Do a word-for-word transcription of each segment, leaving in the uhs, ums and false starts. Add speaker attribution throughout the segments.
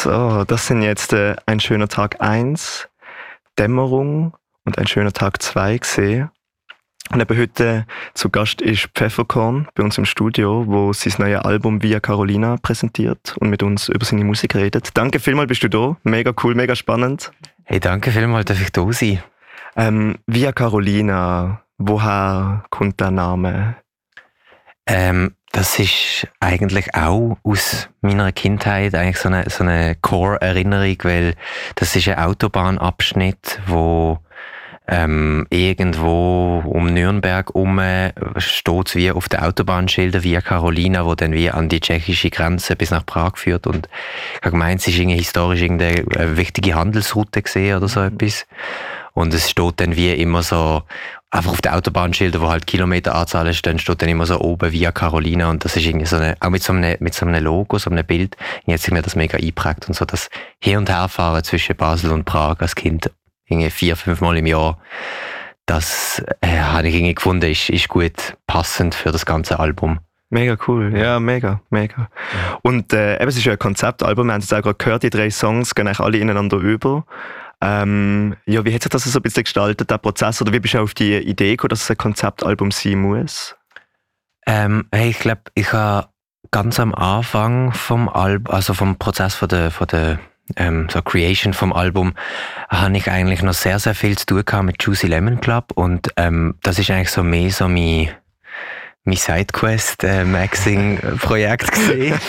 Speaker 1: So, das sind jetzt äh, ein schöner Tag eins, Dämmerung und ein schöner Tag zwei gesehen. Und eben heute zu Gast ist Pfefferkorn bei uns im Studio, wo sein neues Album Via Carolina präsentiert und mit uns über seine Musik redet. Danke vielmals, bist du da. Mega cool, mega spannend.
Speaker 2: Hey, danke vielmals, darf ich da sein.
Speaker 1: Ähm, Via Carolina, woher kommt der Name?
Speaker 2: Ähm, das ist eigentlich auch aus meiner Kindheit eigentlich so eine, so eine Core-Erinnerung, weil das ist ein Autobahnabschnitt, wo ähm, irgendwo um Nürnberg herum steht wie auf der Autobahnschilder Via Carolina, wo dann wie an die tschechische Grenze bis nach Prag führt. Und ich habe gemeint, es ist irgendwie historisch eine wichtige Handelsroute gesehen oder so etwas. Und es steht dann wie immer so, einfach auf der Autobahnschilder, wo halt Kilometeranzahlen stehen, steht dann immer so oben Via Carolina. Und das ist irgendwie so eine, auch mit so einem, mit so einem Logo, so einem Bild. Und jetzt ist mir das mega eingeprägt. Und so das Hin- und Herfahren zwischen Basel und Prag als Kind, irgendwie vier, fünf Mal im Jahr, das äh, habe ich irgendwie gefunden, ist, ist gut passend für das ganze Album.
Speaker 1: Mega cool, ja, mega, mega. Ja. Und äh, eben, es ist ja ein Konzeptalbum, wir haben es auch gerade gehört, die drei Songs gehen eigentlich alle ineinander über. Ähm, ja, wie hat sich das so ein bisschen gestaltet, der Prozess, oder wie bist du auf die Idee gekommen, dass es ein Konzeptalbum sein muss?
Speaker 2: Ähm, hey, ich glaube, ich habe ganz am Anfang vom Album, also vom Prozess von der, von der ähm, so Creation vom Album, habe ich eigentlich noch sehr, sehr viel zu tun gehabt mit Juicy Lemon Club und ähm, das ist eigentlich so mehr so mein mein Sidequest äh, Maxing Projekt gesehen.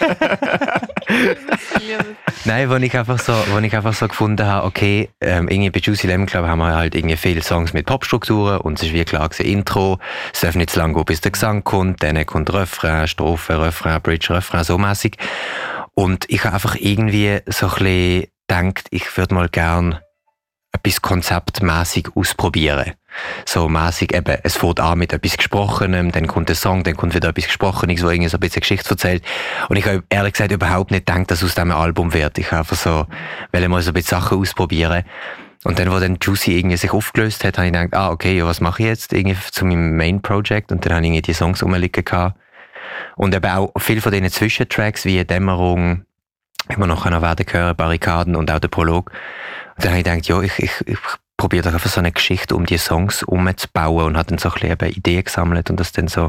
Speaker 2: Nein, wo ich einfach so, wo ich einfach so gefunden habe, okay, ähm, irgendwie bei Juicy Lemon Club haben wir halt irgendwie viele Songs mit Popstrukturen und es ist wie klar gewesen, Intro, es darf nicht zu lang gehen, bis der Gesang kommt, dann kommt Refrain, Strophe, Refrain, Bridge, Refrain, so mäßig. Und ich habe einfach irgendwie so ein bisschen gedacht, ich würde mal gern etwas konzeptmäßig ausprobieren. So mäßig eben, es fängt an mit etwas Gesprochenem, dann kommt der Song, dann kommt wieder etwas Gesprochenes, wo irgendwie so ein bisschen Geschichte erzählt. Und ich habe ehrlich gesagt überhaupt nicht gedacht, dass aus diesem Album wird. Ich habe einfach so, weil ich mal so ein bisschen Sachen ausprobieren. Und dann, wo dann Juicy irgendwie sich aufgelöst hat, habe ich gedacht, ah, okay, ja, was mache ich jetzt irgendwie zu meinem Main Project? Und dann habe ich irgendwie die Songs rumliegen gehabt. Und eben auch viel von diesen Zwischentracks, wie Dämmerung, immer noch einer werden hören, Barrikaden und auch der Prolog. Und dann habe ich gedacht, ja, ich, ich, ich probiere doch einfach so eine Geschichte um die Songs umzubauen und habe dann so ein bisschen eben Ideen gesammelt und das dann so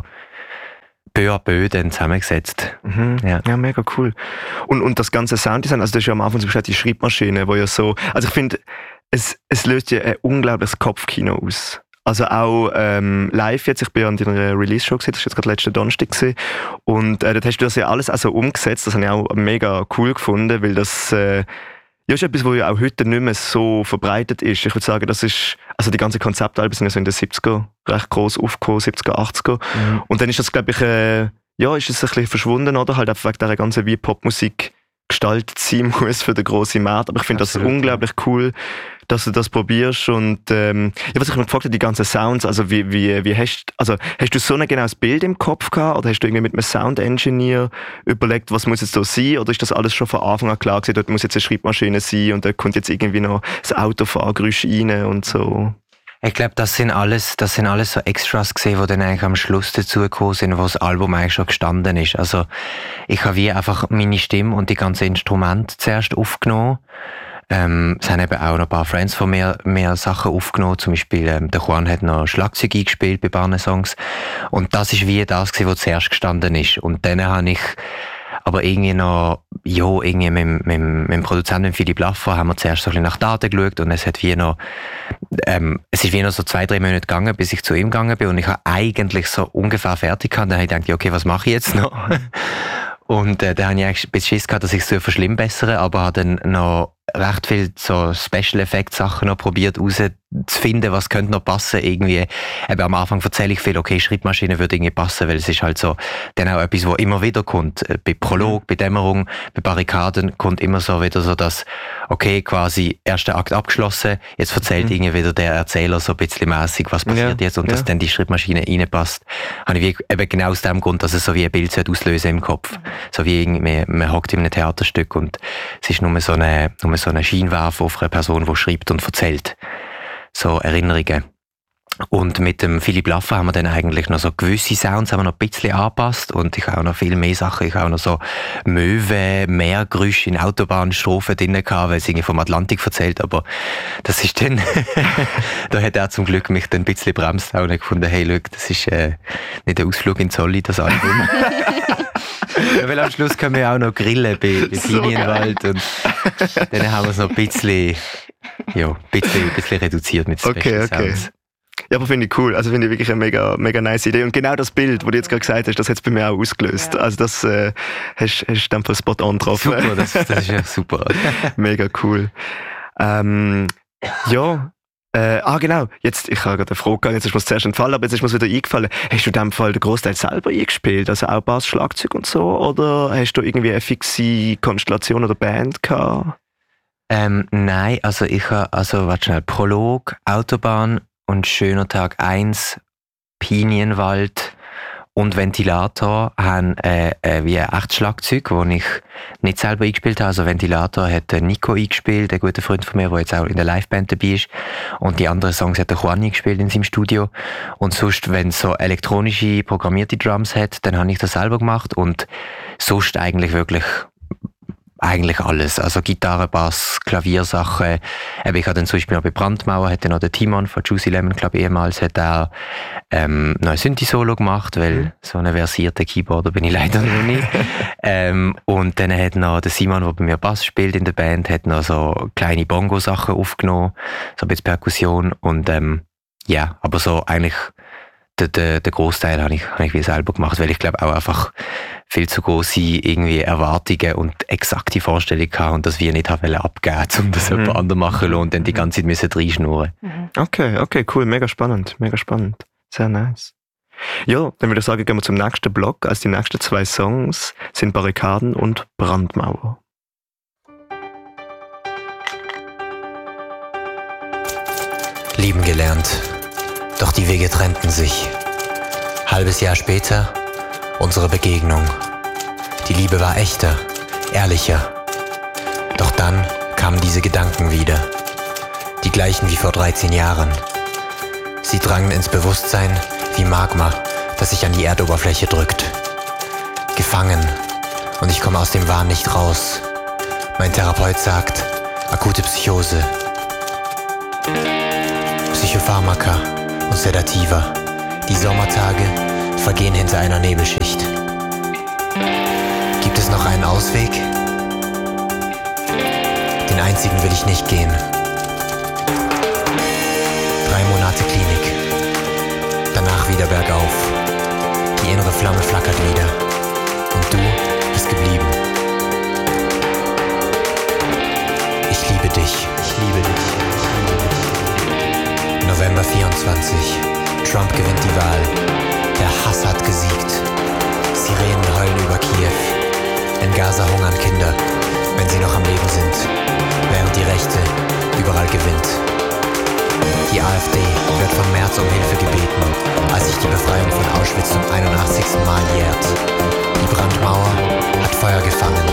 Speaker 2: peu à peu dann zusammengesetzt.
Speaker 1: Mhm. Ja. ja, mega cool. Und, und das ganze Sounddesign, also das ist ja am Anfang so gesagt, die Schreibmaschine, wo ja so, also ich finde, es, es löst ja ein unglaubliches Kopfkino aus. Also auch ähm, live jetzt, ich bin ja an deiner Release-Show gesehen, das war jetzt gerade letzten Donnerstag gewesen. Und äh, dort hast du das ja alles also umgesetzt, das habe ich auch mega cool gefunden, weil das äh, ja, ist etwas, was ja auch heute nicht mehr so verbreitet ist. Ich würde sagen, das ist, also die ganzen Konzeptalben sind ja so in den siebziger recht gross aufgekommen, siebziger, achtziger. Mhm. Und dann ist das, glaube ich, äh, ja, ist es ein bisschen verschwunden, oder? Halt einfach wegen dieser ganzen wie Popmusik gestaltet sein muss für den grossen Markt. Aber ich finde das unglaublich cool, dass du das probierst. Und ähm, ja, was ich mir gefragt habe, die ganzen Sounds, also wie, wie, wie hast, also hast du so ein genaues Bild im Kopf gehabt oder hast du irgendwie mit einem Sound-Engineer überlegt, was muss jetzt da sein? Oder ist das alles schon von Anfang an klar gewesen, dort muss jetzt eine Schreibmaschine sein und da kommt jetzt irgendwie noch das Autofahrgeräusch rein und so?
Speaker 2: Ich glaube, das sind alles, das sind alles so Extras gesehen, die dann eigentlich am Schluss dazugekommen sind, wo das Album eigentlich schon gestanden ist. Also, ich habe wie einfach meine Stimme und die ganzen Instrumente zuerst aufgenommen. Ähm, es haben eben auch noch ein paar Friends von mir mehr Sachen aufgenommen. Zum Beispiel, ähm, der Juan hat noch Schlagzeug eingespielt bei ein paar Songs. Und das ist wie das gewesen, was zuerst gestanden ist. Und dann habe ich aber irgendwie noch, ja, irgendwie mit, mit, mit dem Produzenten Philipp Laffer haben wir zuerst so ein bisschen nach Daten geschaut und es hat wie noch, ähm, es ist wie noch so zwei, drei Monate gegangen, bis ich zu ihm gegangen bin und ich habe eigentlich so ungefähr fertig gehabt. Dann habe ich gedacht, ja, okay, was mache ich jetzt noch? Und äh, da habe ich eigentlich ein bisschen Schiss gehabt, dass ich es so verschlimmbessere, aber habe dann noch recht viel so Special Effect Sachen noch probiert herauszufinden, was könnte noch passen irgendwie. Eben am Anfang erzähle ich viel, okay, Schreibmaschine würde irgendwie passen, weil es ist halt so dann auch etwas, was immer wieder kommt. Bei Prolog, bei Dämmerung, bei Barrikaden kommt immer so wieder so das, okay, quasi erster Akt abgeschlossen, jetzt erzählt mhm. irgendwie wieder der Erzähler so ein bisschen mäßig, was passiert ja, jetzt und ja. dass dann die Schreibmaschine reinpasst. Habe ich eben genau aus dem Grund, dass es so wie ein Bild auslösen im Kopf. Mhm. So wie irgendwie, man hockt in einem Theaterstück und es ist nur so eine, nur so eine Scheinwerfer auf eine Person, die schreibt und erzählt. So Erinnerungen. Und mit dem Philipp Laffer haben wir dann eigentlich noch so gewisse Sounds haben wir noch ein bisschen angepasst und ich habe auch noch viel mehr Sachen. Ich habe auch noch so Möwen, Meergeräusche in Autobahnstrophen drin gehabt, weil es irgendwie vom Atlantik erzählt, aber das ist dann, da hat er zum Glück mich dann ein bisschen bremst und gefunden, hey, schau, das ist äh, nicht ein Ausflug in Zolli, das Album. Ja, weil am Schluss können wir auch noch grillen bei, bei so Pinienwald und dann haben wir es noch ein bisschen, ja, ein bisschen, ein bisschen reduziert mit Special
Speaker 1: okay, okay.
Speaker 2: Sounds.
Speaker 1: Ja, aber finde ich cool. Also finde ich wirklich eine mega, mega nice Idee. Und genau das Bild, das du jetzt gerade gesagt hast, das hat es bei mir auch ausgelöst. Ja. Also das äh, hast du dann voll spot on drauf.
Speaker 2: Super, das, das ist ja super.
Speaker 1: Mega cool. Ähm, ja, äh, ah genau, jetzt, ich habe gerade eine Frage gehabt, jetzt ist mir zuerst entfallen, aber jetzt ist mir wieder eingefallen. Hast du in dem Fall den Großteil selber eingespielt, also auch Bass, Schlagzeug und so, oder hast du irgendwie eine fixe Konstellation oder Band gehabt?
Speaker 2: Ähm, nein, also ich habe, also warte schnell, Prolog, Autobahn und Schöner Tag eins, Pinienwald und Ventilator haben äh, äh, wie ein echtes Schlagzeug, das ich nicht selber eingespielt habe. Also Ventilator hat Nico eingespielt, ein guter Freund von mir, der jetzt auch in der Liveband dabei ist. Und die anderen Songs hat der Juan eingespielt in seinem Studio. Und sonst, wenn es so elektronische, programmierte Drums hat, dann habe ich das selber gemacht. Und sonst eigentlich wirklich eigentlich alles. Also Gitarre, Bass, Klaviersachen. Aber ich habe dann zum Beispiel noch bei Brandmauer, hat dann noch der Timon von Juicy Lemon, glaube ich, ehemals, hat auch ähm, noch ein Synthi-Solo gemacht, weil mhm. so ein versierter Keyboarder bin ich leider noch nicht. ähm, und dann hat noch der Simon, der bei mir Bass spielt in der Band, hat noch so kleine Bongo-Sachen aufgenommen, so ein bisschen Perkussion und ähm, ja, aber so eigentlich der, der, der Großteil habe ich, habe ich wie selber gemacht, weil ich glaube auch einfach viel zu große irgendwie Erwartungen und exakte Vorstellungen hatte und das wir nicht haben abgeben, um das mhm. jemand anderes machen lassen und dann die ganze Zeit müssen reinschnurren.
Speaker 1: Okay, okay, cool, mega spannend, mega spannend, sehr nice. Ja, dann würde ich sagen, gehen wir zum nächsten Block. Also die nächsten zwei Songs sind Barrikaden und Brandmauer.
Speaker 3: Lieben gelernt, doch die Wege trennten sich. Halbes Jahr später unsere Begegnung. Die Liebe war echter, ehrlicher. Doch dann kamen diese Gedanken wieder. Die gleichen wie vor dreizehn Jahren. Sie drangen ins Bewusstsein wie Magma, das sich an die Erdoberfläche drückt. Gefangen und ich komme aus dem Wahn nicht raus. Mein Therapeut sagt, akute Psychose. Psychopharmaka und Sedativa. Die Sommertage vergehen hinter einer Nebelschicht. Gibt es noch einen Ausweg? Den einzigen will ich nicht gehen. Drei Monate Klinik. Danach wieder bergauf. Die innere Flamme flackert wieder. Und du bist geblieben. Ich liebe dich. Ich liebe dich. Ich liebe dich. November vierundzwanzig. Trump gewinnt die Wahl. Der Hass hat gesiegt. Sirenen heulen über Kiew. In Gaza hungern Kinder, wenn sie noch am Leben sind, während die Rechte überall gewinnt. Die AfD wird von Merz um Hilfe gebeten, als sich die Befreiung von Auschwitz zum einundachtzigsten Mal jährt. Die Brandmauer hat Feuer gefangen.